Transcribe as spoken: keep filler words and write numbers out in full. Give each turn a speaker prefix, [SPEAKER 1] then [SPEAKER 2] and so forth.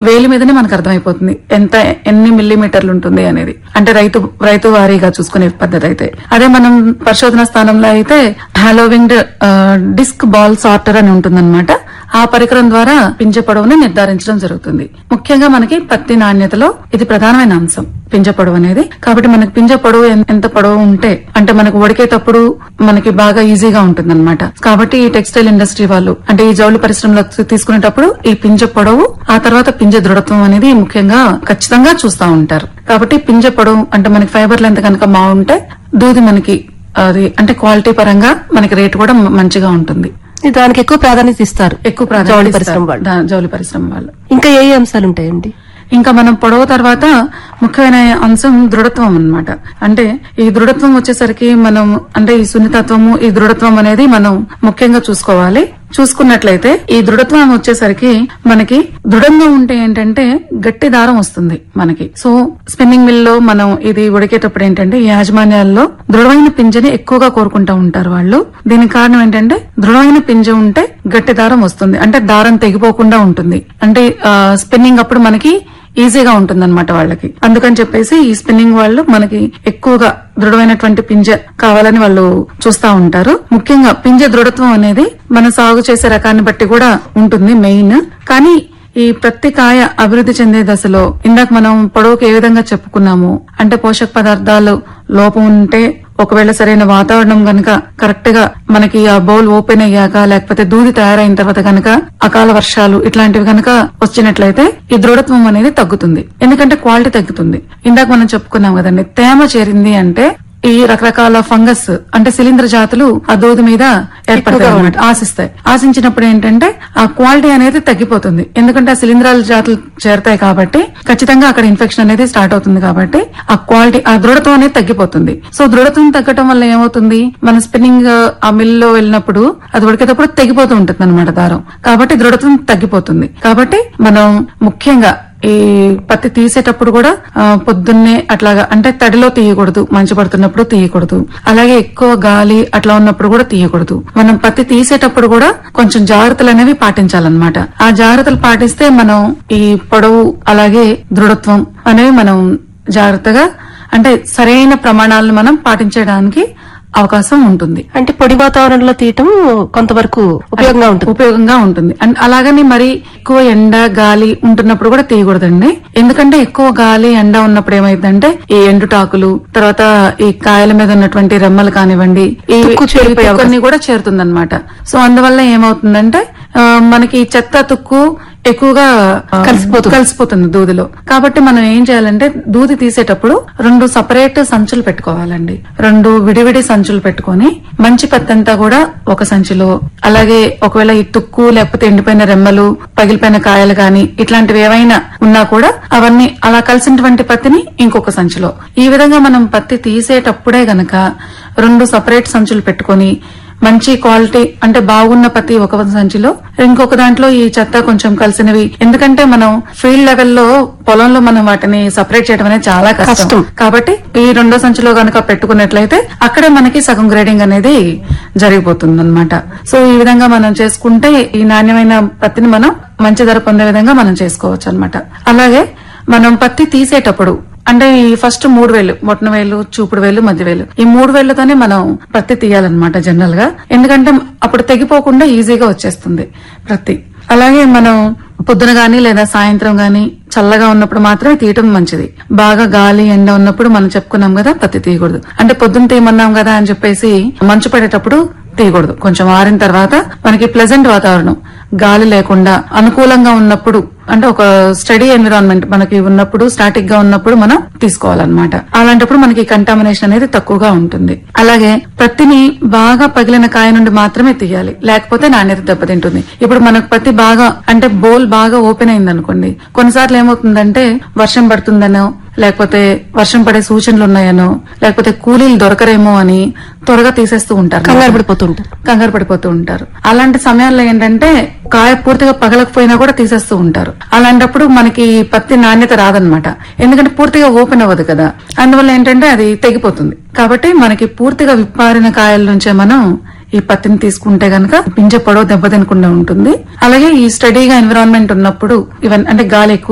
[SPEAKER 1] వేలి మీదనే మనకు అర్థమైపోతుంది ఎంత ఎన్ని మిల్లీమీటర్లు ఉంటుంది అనేది. అంటే రైతు రైతు వారీగా చూసుకునే పద్ధతి అయితే. అదే మనం పరిశోధన స్థానంలో అయితే హాలోవింగ్డ్ డిస్క్ బాల్ సార్టర్ అని ఉంటుందన్నమాట. ఆ పరికరం ద్వారా పింజ పొడవుని నిర్ధారించడం జరుగుతుంది. ముఖ్యంగా మనకి పత్తి నాణ్యతలో ఇది ప్రధానమైన అంశం పింజ పొడవు అనేది. కాబట్టి మనకి పింజ పొడవు ఎంత పొడవు ఉంటే అంటే మనకు ఉడికేటప్పుడు మనకి బాగా ఈజీగా ఉంటుందన్నమాట. కాబట్టి ఈ టెక్స్టైల్ ఇండస్ట్రీ వాళ్ళు అంటే ఈ జౌళి పరిశ్రమలో తీసుకునేటప్పుడు ఈ పింజ పొడవు ఆ తర్వాత పింజ దృఢత్వం అనేది ముఖ్యంగా ఖచ్చితంగా చూస్తూ ఉంటారు. కాబట్టి పింజ పొడవు అంటే మనకి ఫైబర్ లెంత్ కనుక బాగుంటే దూది మనకి అది అంటే క్వాలిటీ పరంగా మనకి రేటు కూడా మంచిగా ఉంటుంది.
[SPEAKER 2] దానికి ఎక్కువ ప్రాధాన్యత ఇస్తారు
[SPEAKER 1] ఎక్కువ
[SPEAKER 2] జౌళి
[SPEAKER 1] ప్రాధాన్యత
[SPEAKER 2] పరిశ్రమ వాళ్ళు.
[SPEAKER 1] దా- జౌళి పరిశ్రమ వాళ్ళు.
[SPEAKER 2] ఇంకా ఏ ఏ అంశాలు ఉంటాయండి?
[SPEAKER 1] ఇంకా మనం పొడవు తర్వాత ముఖ్యమైన అంశం దృఢత్వం అన్నమాట. అంటే ఈ దృఢత్వం వచ్చేసరికి మనం అంటే ఈ సున్నితత్వము ఈ దృఢత్వం అనేది మనం ముఖ్యంగా చూసుకోవాలి. చూసుకున్నట్లయితే ఈ దృఢత్వం వచ్చేసరికి మనకి దృఢంగా ఉంటే ఏంటంటే గట్టి దారం వస్తుంది మనకి. సో స్పిన్నింగ్ మిల్ లో మనం ఇది ఉడికేటప్పుడు ఏంటంటే ఈ యాజమాన్యాల్లో దృఢమైన పింజని ఎక్కువగా కోరుకుంటా ఉంటారు వాళ్ళు. దీనికి కారణం ఏంటంటే దృఢమైన పింజ ఉంటే గట్టి దారం వస్తుంది అంటే దారం తెగిపోకుండా ఉంటుంది. అంటే స్పిన్నింగ్ అప్పుడు మనకి ఈజీగా ఉంటుందన్నమాట వాళ్ళకి. అందుకని చెప్పేసి ఈ స్పిన్నింగ్ వాళ్ళు మనకి ఎక్కువగా దృఢమైనటువంటి పింజ కావాలని వాళ్ళు చూస్తా ఉంటారు. ముఖ్యంగా పింజ దృఢత్వం అనేది మనం సాగు చేసే రకాన్ని బట్టి కూడా ఉంటుంది మెయిన్. కానీ ఈ ప్రతి కాయ అభివృద్ధి చెందే దశలో ఇందాక మనం పొడవుకి ఏ విధంగా చెప్పుకున్నాము అంటే పోషక పదార్థాలు లోపం ఉంటే ఒకవేళ సరైన వాతావరణం గనక కరెక్ట్ గా మనకి ఆ బౌల్ ఓపెన్ అయ్యాక లేకపోతే దూది తయారైన తర్వాత గనక అకాల వర్షాలు ఇట్లాంటివి గనక వచ్చినట్లయితే ఈ దృఢత్వం అనేది తగ్గుతుంది. ఎందుకంటే క్వాలిటీ తగ్గుతుంది. ఇందాక మనం చెప్పుకున్నాం కదండి తేమ చేరింది అంటే ఈ రకరకాల ఫంగస్ అంటే శిలీంద్ర జాతులు ఆ దూది మీద ఏర్పడతాయి అన్నమాట, ఆశిస్తాయి. ఆశించినప్పుడు ఏంటంటే ఆ క్వాలిటీ అనేది తగ్గిపోతుంది. ఎందుకంటే ఆ శిలీంధ్రాల జాతులు చేరతాయి కాబట్టి ఖచ్చితంగా అక్కడ ఇన్ఫెక్షన్ అనేది స్టార్ట్ అవుతుంది. కాబట్టి ఆ క్వాలిటీ ఆ దృఢత్వం అనేది తగ్గిపోతుంది. సో దృఢత్వం తగ్గటం వల్ల ఏమవుతుంది మన స్పిన్నింగ్ ఆ మిల్ లో వెళ్ళినప్పుడు అది ఉడికేటప్పుడు తెగిపోతూ ఉంటుంది అనమాట దారం. కాబట్టి దృఢత్వం తగ్గిపోతుంది. కాబట్టి మనం ముఖ్యంగా ఈ పత్తి తీసేటప్పుడు కూడా ఆ, పొద్దున్నే అట్లాగా అంటే తడిలో తీయకూడదు, మంచు పడుతున్నప్పుడు తీయకూడదు, అలాగే ఎక్కువ గాలి అట్లా ఉన్నప్పుడు కూడా తీయకూడదు. మనం పత్తి తీసేటప్పుడు కూడా కొంచెం జాగ్రత్తలు అనేవి పాటించాలన్నమాట. ఆ జాగ్రత్తలు పాటిస్తే మనం ఈ పొడవు అలాగే దృఢత్వం అనేవి మనం జాగ్రత్తగా అంటే సరైన ప్రమాణాలను మనం పాటించడానికి అవకాశం ఉంటుంది.
[SPEAKER 2] అంటే పొడి వాతావరణంలో తీయటం కొంతవరకు ఉపయోగంగా ఉంటుంది.
[SPEAKER 1] ఉపయోగంగా ఉంటుంది. అండ్ అలాగని మరి ఎక్కువ ఎండ గాలి ఉంటున్నప్పుడు కూడా తీయకూడదండి. ఎందుకంటే ఎక్కువ గాలి ఎండ ఉన్నప్పుడు ఏమైందంటే ఈ ఎండుటాకులు తర్వాత ఈ కాయల మీద ఉన్నటువంటి రెమ్మలు కానివ్వండి ఈ
[SPEAKER 2] తుక్కు చేరిపోయే
[SPEAKER 1] కొన్ని కూడా చేరుతుందన్నమాట. సో అందువల్ల ఏమవుతుందంటే ఆ, మనకి చెత్త తుక్కు ఎక్కువగా ఆ,
[SPEAKER 2] కలిసిపోతుంది.
[SPEAKER 1] కలిసిపోతుంది దూదిలో. కాబట్టి మనం ఏం చేయాలంటే దూది తీసేటప్పుడు రెండు సపరేట్ సంచులు పెట్టుకోవాలండి. రెండు విడివిడి సంచులు పెట్టుకొని మంచి పత్తి అంతా కూడా ఒక సంచిలో, అలాగే ఒకవేళ ఈ తుక్కు లేకపోతే ఎండిపోయిన రెమ్మలు పగిలిపోయిన కాయలు గాని ఇట్లాంటివి ఏవైనా ఉన్నా కూడా అవన్నీ అలా కలిసినటువంటి పత్తిని ఇంకొక సంచిలో. ఈ విధంగా మనం పత్తి తీసేటప్పుడే గనక రెండు సపరేట్ సంచులు పెట్టుకొని మంచి క్వాలిటీ అంటే బాగున్న పత్తి ఒక సంచిలో ఇంకొక దాంట్లో ఈ చెత్త కొంచెం కలిసినవి. ఎందుకంటే మనం ఫీల్డ్ లెవెల్లో పొలంలో మనం వాటిని సపరేట్ చేయడం అనేది చాలా కష్టం.
[SPEAKER 2] కష్టం.
[SPEAKER 1] కాబట్టి ఈ రెండో సంచిలో గనక పెట్టుకున్నట్లయితే అక్కడే మనకి సగం గ్రేడింగ్ అనేది జరిగిపోతుంది అనమాట. సో ఈ విధంగా మనం చేసుకుంటే ఈ నాణ్యమైన పత్తిని మనం మంచి ధర పొందే విధంగా మనం చేసుకోవచ్చు అనమాట. అలాగే మనం పత్తి తీసేటప్పుడు అంటే ఈ ఫస్ట్ మూడు వేలు మొట్టన వేలు చూపుడు వేలు మధ్య వేలు ఈ మూడు వేళ్లతోనే మనం పత్తి తీయాలన్నమాట జనరల్ గా. ఎందుకంటే అప్పుడు తెగిపోకుండా ఈజీగా వచ్చేస్తుంది పత్తి. అలాగే మనం పొద్దున గానీ లేదా సాయంత్రం గానీ చల్లగా ఉన్నప్పుడు మాత్రమే తీయటం మంచిది. బాగా గాలి ఎండ ఉన్నప్పుడు మనం చెప్పుకున్నాం కదా పత్తి తీయకూడదు. అంటే పొద్దున తీయమన్నాం కదా అని చెప్పేసి మంచు పడేటప్పుడు తీయకూడదు. కొంచెం ఆరిన తర్వాత మనకి ప్లెజెంట్ వాతావరణం గాలి లేకుండా అనుకూలంగా ఉన్నప్పుడు అంటే ఒక స్టడీ ఎన్విరాన్మెంట్ మనకి ఉన్నప్పుడు స్టాటిక్ గా ఉన్నప్పుడు మనం తీసుకోవాలన్నమాట. అలాంటప్పుడు మనకి కంటామినేషన్ అనేది తక్కువగా ఉంటుంది. అలాగే పత్తిని బాగా పగిలిన కాయ నుండి మాత్రమే తీయాలి, లేకపోతే నాణ్యత దెబ్బతింటుంది. ఇప్పుడు మనకు పత్తి బాగా అంటే బోల్ బాగా ఓపెన్ అయింది అనుకోండి, కొన్నిసార్లు ఏమవుతుందంటే వర్షం పడుతుందనో లేకపోతే వర్షం పడే సూచనలు ఉన్నాయనో లేకపోతే కూలీలు దొరకరేమో అని త్వరగా తీసేస్తూ ఉంటారు,
[SPEAKER 2] కంగారు పడిపోతుంటారు
[SPEAKER 1] కంగారు పడిపోతూ ఉంటారు. అలాంటి సమయాల్లో ఏంటంటే కాయ పూర్తిగా పగలకపోయినా కూడా తీసేస్తూ ఉంటారు. అలాంటప్పుడు మనకి పత్తి నాణ్యత రాదనమాట. ఎందుకంటే పూర్తిగా ఓపెన్ అవ్వదు కదా, అందువల్ల ఏంటంటే అది తెగిపోతుంది. కాబట్టి మనకి పూర్తిగా విప్పారిన కాయల నుంచే మనం ఈ పత్తిని తీసుకుంటే గనక పింజ పొడవు దెబ్బతినకుండా ఉంటుంది. అలాగే ఈ స్టడీగా ఎన్విరాన్మెంట్ ఉన్నప్పుడు ఈవెన్ అంటే గాలి ఎక్కువ